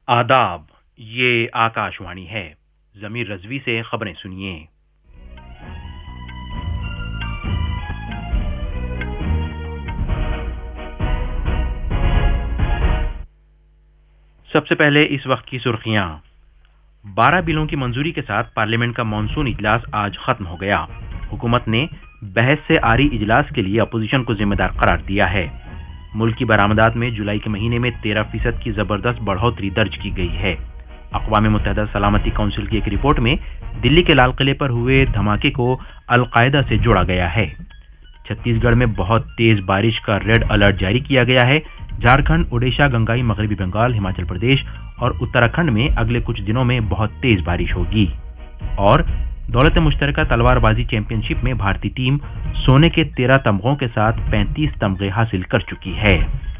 आदाब, ये आकाशवाणी है। जमीर रजवी से खबरें सुनिए। सबसे पहले इस वक्त की सुर्खियां। 12 बिलों की मंजूरी के साथ पार्लियामेंट का मॉनसून इजलास आज खत्म हो गया। हुकूमत ने बहस से आरी इजलास के लिए अपोजिशन को जिम्मेदार करार दिया है। मुल्क की बरामदात में जुलाई के महीने में 13% की जबरदस्त बढ़ोतरी दर्ज की गई है। अक़वाम मुत्तहिदा सलामती काउंसिल की एक रिपोर्ट में दिल्ली के लाल किले पर हुए धमाके को अलकायदा से जोड़ा गया है। छत्तीसगढ़ में बहुत तेज बारिश का रेड अलर्ट जारी किया गया है। झारखंड, ओडिशा, गंगाई, मगरबी बंगाल, हिमाचल प्रदेश और उत्तराखंड में अगले कुछ दिनों में बहुत तेज बारिश होगी। और दौलत मुश्तरका तलवारबाजी चैंपियनशिप में भारतीय टीम सोने के 13 तमगों के साथ 35 तमगे हासिल कर चुकी है।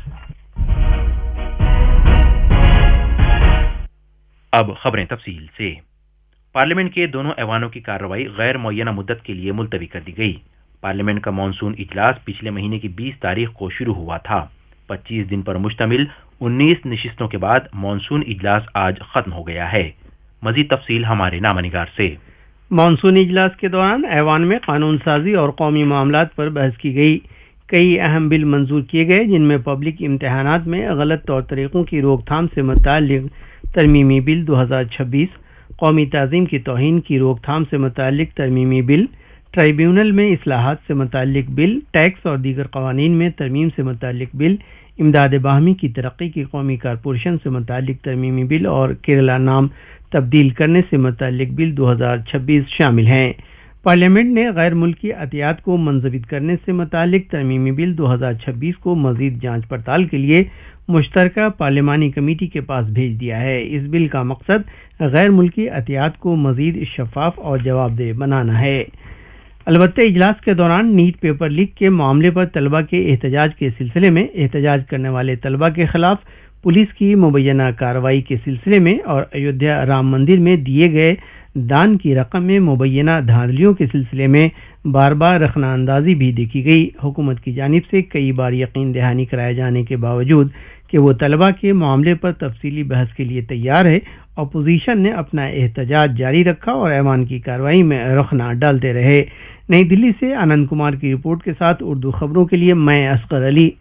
अब खबरें तफसील से। पार्लियामेंट के दोनों ऐवानों की कार्रवाई गैर मुअय्यना मुद्दत के लिए मुलतवी कर दी गई। पार्लियामेंट का मॉनसून इजलास पिछले महीने की 20 तारीख को शुरू हुआ था। 25 दिन पर मुश्तमिल 19 नशिस्तों के बाद मॉनसून इजलास आज खत्म हो गया है। मजीद तफसील हमारे नामानिगार से। मॉनसून इजलास के दौरान ऐवान में कानून साजी और कौमी मामलात पर बहस की गई। कई अहम बिल मंजूर किए गए, जिनमें पब्लिक इम्तहानात में गलत तौर तरीक़ों की रोकथाम से मुताल्लिक़ तरमीमी बिल 2026, कौमी ताज़ीम की तौहीन की रोकथाम से मुताल्लिक़ तरमीमी बिल, ट्राइब्यूनल में इस्लाहात से मुताल्लिक़ बिल, टैक्स और दीगर क़वानीन में तरमीम से मुताल्लिक़ बिल, इमदाद बाहमी की तरक्की की कौमी कारपोरेशन से मुताल्लिक़ तरमीमी बिल और केरला नाम तब्दील करने से मुताल्लिक़ बिल 2026 शामिल हैं। पार्लियामेंट ने गैर मुल्की अतियात को मंजूर करने से मुताल्लिक़ तरमीमी बिल 2026 को मज़ीद जांच पड़ताल के लिए मुश्तरका पार्लिमानी कमेटी के पास भेज दिया है। इस बिल का मकसद गैर मुल्की अतियात को मज़ीद शफाफ और जवाबदेह बनाना है। अलबत्ता इजलास के दौरान नीट पेपर लीक के मामले पर तलबा के एहतजाज के सिलसिले में एहतजाज करने वाले तलबा के खिलाफ पुलिस की मुबैना कार्रवाई के सिलसिले में और अयोध्या राम मंदिर में दिए गए दान की रकम में मुबैना धांधलियों के सिलसिले में बार बार रखना अंदाजी भी देखी गई। हुकूमत की जानिब से कई बार यकीन दहानी कराए जाने के बावजूद कि वो तलबा के मामले पर तफसीली बहस के लिए तैयार है, अपोजिशन ने अपना एहतजाज जारी रखा और ऐवान की कार्रवाई में रखना डालते रहे। नई दिल्ली से आनंद कुमार की रिपोर्ट के साथ उर्दू खबरों के लिए मैं असगर अली।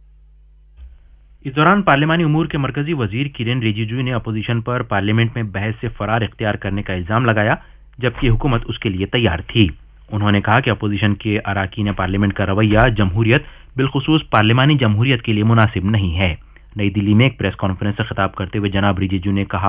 इस दौरान पार्लिमानी उमूर के मरकजी वजीर किरेन रिजिजू ने अपोजिशन पर पार्लियामेंट में बहस से फरार इख्तियार करने का इल्जाम लगाया, जबकि हुकूमत उसके लिए तैयार थी। उन्होंने कहा कि अपोजिशन के अराकीन पार्लियामेंट का रवैया जमहूरियत, बिलखुसूस पार्लिमानी जमहूरियत के लिए मुनासिब नहीं है। नई दिल्ली में एक प्रेस कॉन्फ्रेंस से खिताब करते हुए जनाब रिजिजू ने कहा